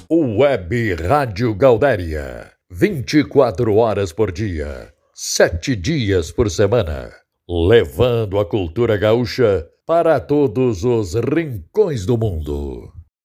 Web Rádio Gaudéria. 24 horas por dia, 7 dias por semana. Levando a cultura gaúcha para todos os rincões do mundo.